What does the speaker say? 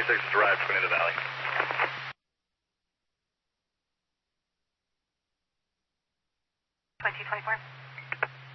26 is arrived, going into the valley. 2224.